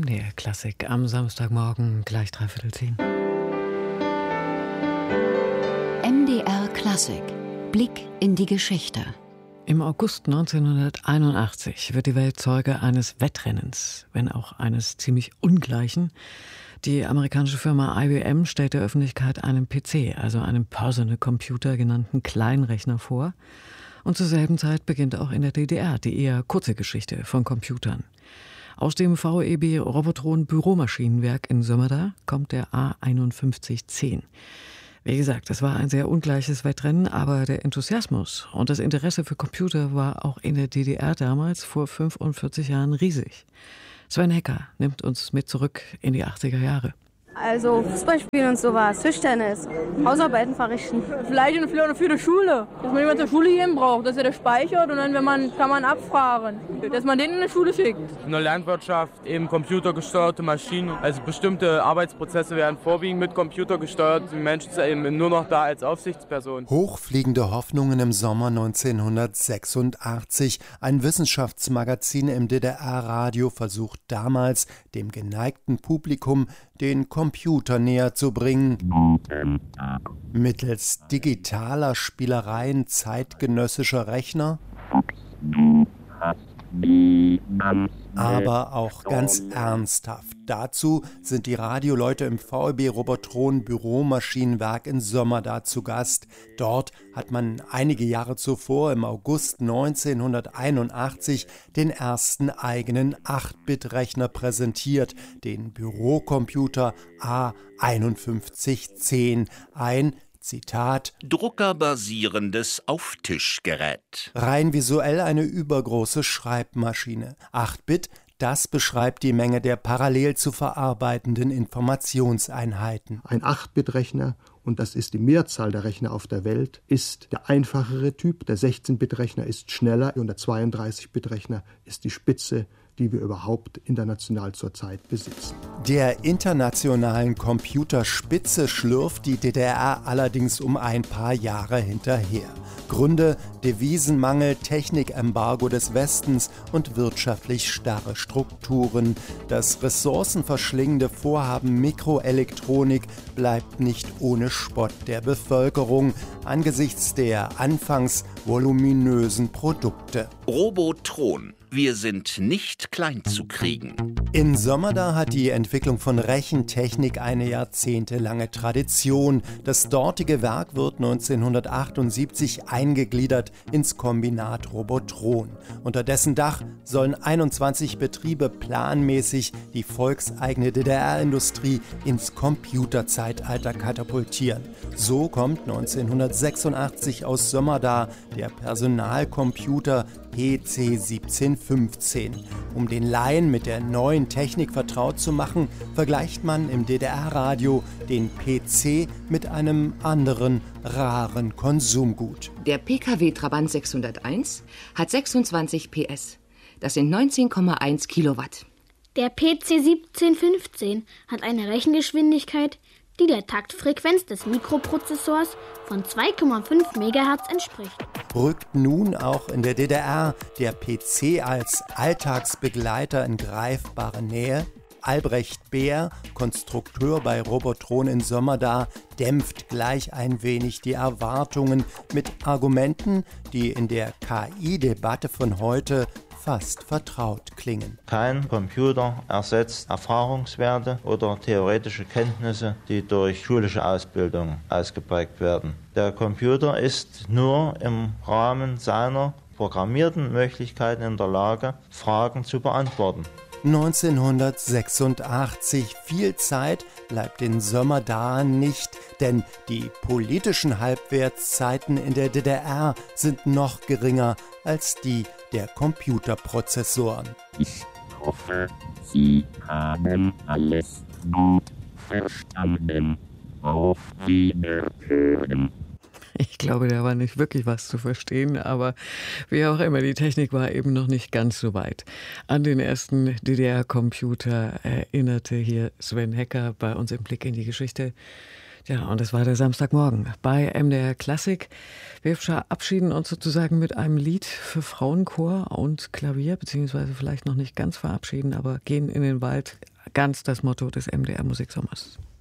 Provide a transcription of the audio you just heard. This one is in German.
MDR Klassik am Samstagmorgen gleich 9:45. MDR Klassik. Blick in die Geschichte. Im August 1981 wird die Welt Zeuge eines Wettrennens, wenn auch eines ziemlich ungleichen. Die amerikanische Firma IBM stellt der Öffentlichkeit einen PC, also einen Personal Computer genannten Kleinrechner vor. Und zur selben Zeit beginnt auch in der DDR die eher kurze Geschichte von Computern. Aus dem VEB Robotron Büromaschinenwerk in Sömmerda kommt der A5110. Wie gesagt, es war ein sehr ungleiches Wettrennen, aber der Enthusiasmus und das Interesse für Computer war auch in der DDR damals vor 45 Jahren riesig. Sven Hecker nimmt uns mit zurück in die 80er Jahre. Also Fußball spielen und sowas, Tischtennis, Hausarbeiten verrichten. Vielleicht für die Schule, dass man jemanden zur Schule gehen braucht, dass er das speichert und dann kann man abfragen, dass man den in die Schule schickt. In der Landwirtschaft eben computergesteuerte Maschinen, also bestimmte Arbeitsprozesse werden vorwiegend mit Computer gesteuert, die Menschen sind eben nur noch da als Aufsichtsperson. Hochfliegende Hoffnungen im Sommer 1986. Ein Wissenschaftsmagazin im DDR-Radio versucht damals, dem geneigten Publikum den Computer näher zu bringen. Mittels digitaler Spielereien zeitgenössischer Rechner, aber auch ganz ernsthaft. Dazu sind die Radioleute im VEB Robotron Büromaschinenwerk in Sömmerda zu Gast. Dort hat man einige Jahre zuvor, im August 1981, den ersten eigenen 8-Bit-Rechner präsentiert, den Bürocomputer A5110, ein Zitat: druckerbasierendes Auftischgerät. Rein visuell eine übergroße Schreibmaschine. 8-Bit, das beschreibt die Menge der parallel zu verarbeitenden Informationseinheiten. Ein 8-Bit-Rechner, und das ist die Mehrzahl der Rechner auf der Welt, ist der einfachere Typ. Der 16-Bit-Rechner ist schneller und der 32-Bit-Rechner ist die Spitze, die wir überhaupt international zurzeit besitzen. Der internationalen Computerspitze schlürft die DDR allerdings um ein paar Jahre hinterher. Gründe: Devisenmangel, Technikembargo des Westens und wirtschaftlich starre Strukturen. Das ressourcenverschlingende Vorhaben Mikroelektronik bleibt nicht ohne Spott der Bevölkerung angesichts der anfangs voluminösen Produkte. Robotron. Wir sind nicht klein zu kriegen. In Sömmerda hat die Entwicklung von Rechentechnik eine jahrzehntelange Tradition. Das dortige Werk wird 1978 eingegliedert ins Kombinat Robotron. Unter dessen Dach sollen 21 Betriebe planmäßig die volkseigene DDR-Industrie ins Computerzeitalter katapultieren. So kommt 1986 aus Sömmerda der Personalcomputer PC 1715. Um den Laien mit der neuen Technik vertraut zu machen, vergleicht man im DDR-Radio den PC mit einem anderen, raren Konsumgut. Der PKW Trabant 601 hat 26 PS. Das sind 19,1 Kilowatt. Der PC 1715 hat eine Rechengeschwindigkeit, die der Taktfrequenz des Mikroprozessors von 2,5 MHz entspricht. Rückt nun auch in der DDR der PC als Alltagsbegleiter in greifbare Nähe? Albrecht Beer, Konstrukteur bei Robotron in Sömmerda, dämpft gleich ein wenig die Erwartungen mit Argumenten, die in der KI-Debatte von heute fast vertraut klingen. Kein Computer ersetzt Erfahrungswerte oder theoretische Kenntnisse, die durch schulische Ausbildung ausgeprägt werden. Der Computer ist nur im Rahmen seiner programmierten Möglichkeiten in der Lage, Fragen zu beantworten. 1986. Viel Zeit bleibt in Sömmerda nicht, denn die politischen Halbwertszeiten in der DDR sind noch geringer als die der Computerprozessoren. Ich hoffe, Sie haben alles gut verstanden. Auf Wiederhören. Ich glaube, da war nicht wirklich was zu verstehen, aber wie auch immer, die Technik war eben noch nicht ganz so weit. An den ersten DDR-Computer erinnerte hier Sven Hecker bei uns im Blick in die Geschichte. Ja, und es war der Samstagmorgen bei MDR Klassik. Wir verabschieden uns sozusagen mit einem Lied für Frauenchor und Klavier, beziehungsweise vielleicht noch nicht ganz verabschieden, aber gehen in den Wald ganz das Motto des MDR Musiksommers.